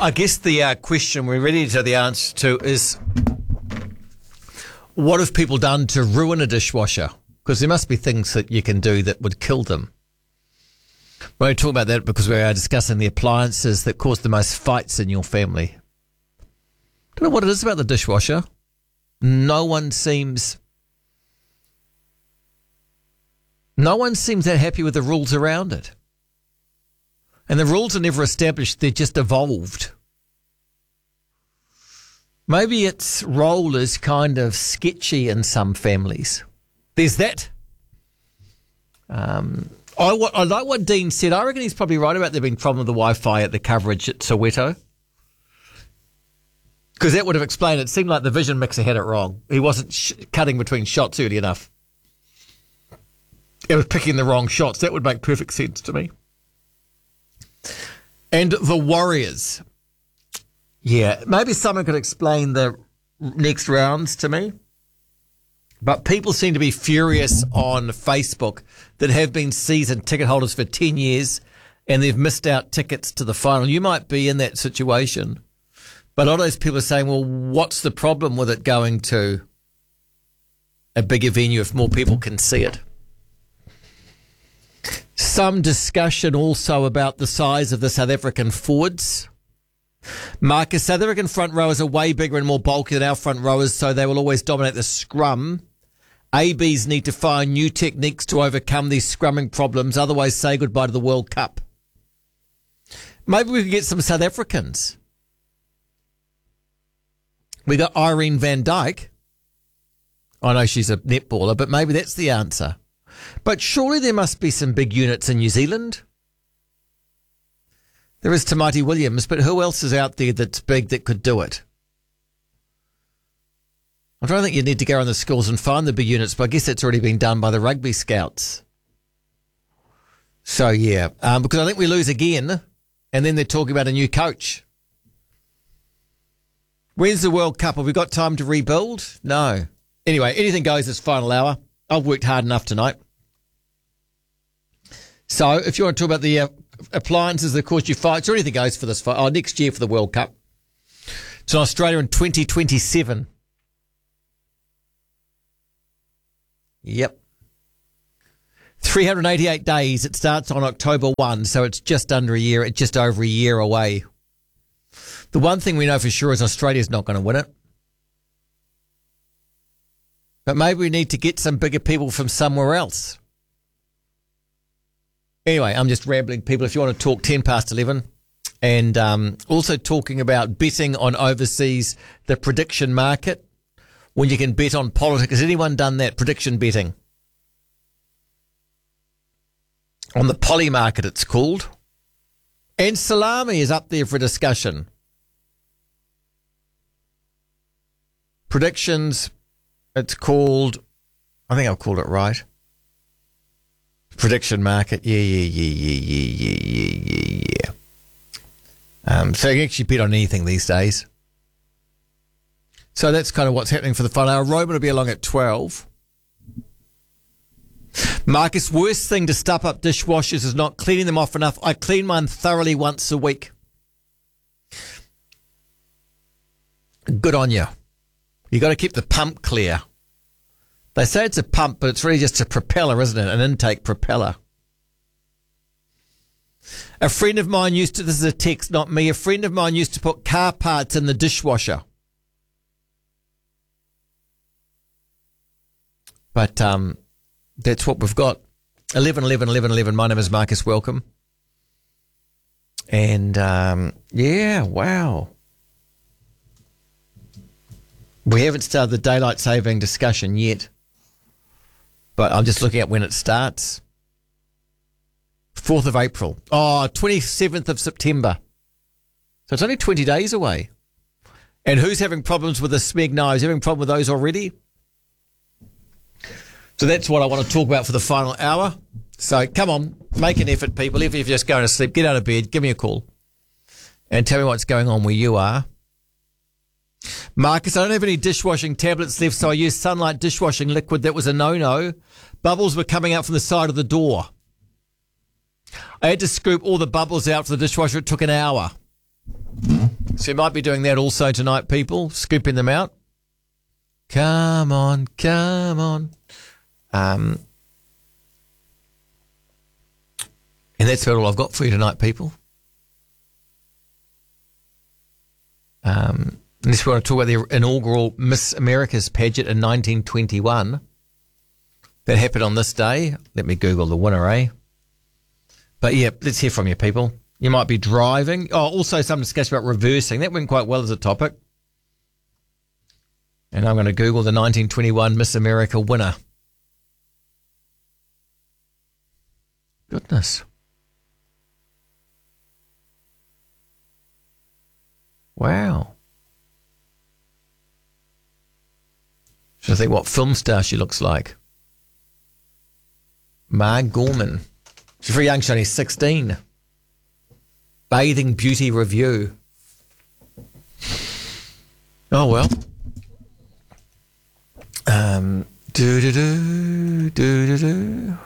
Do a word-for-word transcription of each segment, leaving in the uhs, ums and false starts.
I guess the uh, question we're ready to the answer to is, what have people done to ruin a dishwasher? Because there must be things that you can do that would kill them. We're talking about that because we are discussing the appliances that cause the most fights in your family. Don't know what it is about the dishwasher. No one seems... No one seems that happy with the rules around it. And the rules are never established, they're just evolved. Maybe its role is kind of sketchy in some families. There's that. Um, I, I like what Dean said. I reckon he's probably right about there being a problem with the Wi-Fi at the coverage at Soweto. Because that would have explained it. It seemed like the vision mixer had it wrong. He wasn't sh- cutting between shots early enough. It was picking the wrong shots. That would make perfect sense to me. And the Warriors. Yeah, maybe someone could explain the next rounds to me. But people seem to be furious on Facebook that have been season ticket holders for ten years and they've missed out tickets to the final. You might be in that situation. But a lot of those people are saying, well, what's the problem with it going to a bigger venue if more people can see it? Some discussion also about the size of the South African forwards. Marcus, South African front rowers are way bigger and more bulky than our front rowers, so they will always dominate the scrum. A Bs need to find new techniques to overcome these scrumming problems, otherwise say goodbye to the World Cup. Maybe we could get some South Africans. We got Irene van Dijk. I know she's a netballer, but maybe that's the answer. But surely there must be some big units in New Zealand. There is Tamati Williams, but who else is out there that's big that could do it? I don't think you need to go around the schools and find the big units, but I guess that's already been done by the rugby scouts. So, yeah, um, because I think we lose again, and then they're talking about a new coach. When's the World Cup? Have we got time to rebuild? No. Anyway, anything goes this final hour. I've worked hard enough tonight. So if you want to talk about the uh, appliances that cause you fights or anything goes for this fight, oh, next year for the World Cup. It's in Australia in twenty twenty-seven. Yep. three hundred eighty-eight days. It starts on October first, so it's just under a year, it's just over a year away. The one thing we know for sure is Australia's not going to win it. But maybe we need to get some bigger people from somewhere else. Anyway, I'm just rambling, people. If you want to talk, ten past eleven. And um, also talking about betting on overseas, the prediction market, when you can bet on politics. Has anyone done that, prediction betting? On the poly market, it's called. And salami is up there for discussion. Predictions, it's called, I think I've called it right. Prediction market, yeah, yeah, yeah, yeah, yeah, yeah, yeah, yeah. Um, so you can actually bet on anything these days. So that's kind of what's happening for the final hour. Roman will be along at twelve. Marcus, worst thing to stuff up dishwashers is not cleaning them off enough. I clean mine thoroughly once a week. Good on you. You got to keep the pump clear. They say it's a pump, but it's really just a propeller, isn't it? An intake propeller. A friend of mine used to, this is a text, not me, a friend of mine used to put car parts in the dishwasher. But um, that's what we've got. eleven eleven eleven eleven. My name is Marcus. Welcome. And um, yeah, wow. We haven't started the daylight saving discussion yet. But I'm just looking at when it starts. fourth of April. Oh, twenty-seventh of September. So it's only twenty days away. And who's having problems with the smeg knives? Having a problem with those already? So that's what I want to talk about for the final hour. So come on, make an effort, people. If you're just going to sleep, get out of bed, give me a call. And tell me what's going on where you are. Marcus, I don't have any dishwashing tablets left, so I used Sunlight dishwashing liquid. That was a no-no. Bubbles were coming out from the side of the door. I had to scoop all the bubbles out for the dishwasher. It took an hour. So you might be doing that also tonight, people, scooping them out. Come on, come on. Um, and that's about all I've got for you tonight, people. Um, unless we want to talk about the inaugural Miss America's pageant in nineteen twenty-one. That happened on this day. Let me Google the winner, eh? But yeah, let's hear from you, people. You might be driving. Oh, also some discussion about reversing. That went quite well as a topic. And I'm going to Google the nineteen twenty-one Miss America winner. Goodness. Wow. Should I think what film star she looks like? Marg Gorman. She's very young, she's only sixteen. Bathing Beauty Review. Oh, well. Um, do-do-do, do-do-do.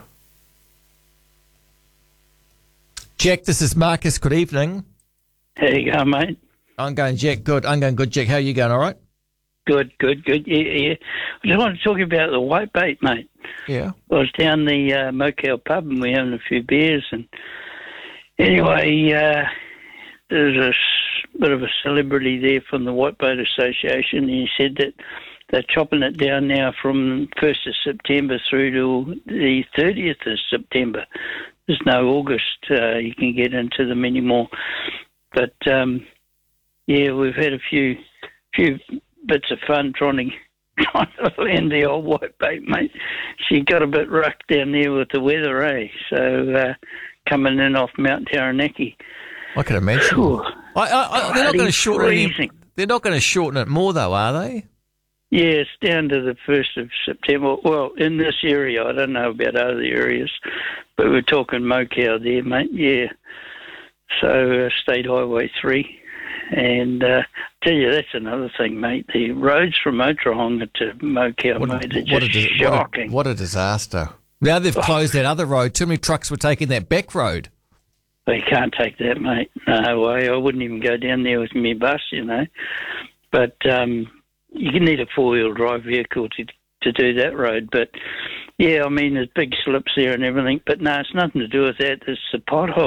Jack, this is Marcus. Good evening. How you going, mate? I'm going, Jack. Good. I'm going good, Jack. How are you going? All right? Good, good, good. Yeah, yeah. I just want to talk about the white bait, mate. Yeah. I was down the uh, Mokel pub and we were having a few beers. And anyway, uh, there's a s- bit of a celebrity there from the White Boat Association. And he said that they're chopping it down now from first of September through to the thirtieth of September. There's no August uh, you can get into them anymore. But, um, yeah, we've had a few few bits of fun trying to, trying to land the old white bait, mate. She got a bit rough down there with the weather, eh? So uh, coming in off Mount Taranaki. I can imagine. Whew. I, I, I, they're not going to shorten it. Freezing. They're not going to shorten it more, though, are they? Yeah, it's down to the first of September. Well, in this area, I don't know about other areas, but we're talking Mokel there, mate. Yeah. So uh, State Highway three. And uh, tell you, that's another thing, mate. The roads from Otaronga to Mokel, What, mate, are what, just a, dis- shocking. what, a, what a disaster. Now they've closed that other road. Too many trucks were taking that back road. They can't take that, mate. No way. I wouldn't even go down there with my bus, you know. But um, you can need a four-wheel drive vehicle to to do that road. But, yeah, I mean, there's big slips there and everything. But, no, it's nothing to do with that. It's the potholes.